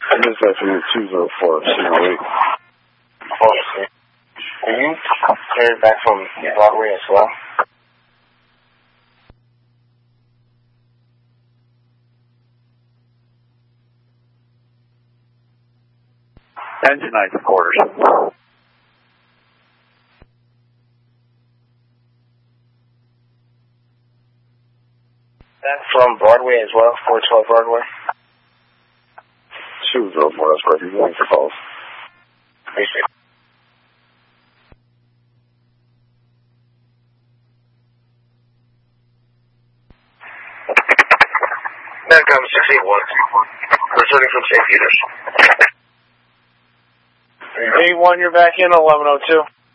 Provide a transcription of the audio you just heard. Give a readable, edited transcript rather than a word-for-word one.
This afternoon, 204, Signal 8. Are you headed back from Broadway as well? Engine 9 quarters. That's from Broadway as well, 412 Broadway? 204, that's right. He's waiting for calls. Appreciate it. Netcom 681. Returning from St. Peters. 81, you're back in, 1102.